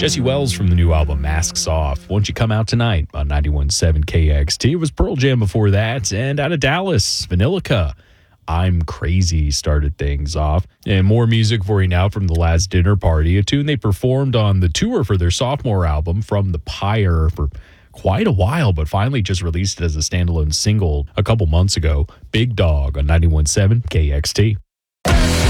Jesse Wells from the new album Masks Off. Won't you come out tonight on 91.7 KXT? It was Pearl Jam before that. And out of Dallas, Vanillica, I'm Crazy started things off. And more music for you now from The Last Dinner Party, a tune they performed on the tour for their sophomore album, From the Pyre, for quite a while, but finally just released it as a standalone single a couple months ago. Big Dog on 91.7 KXT.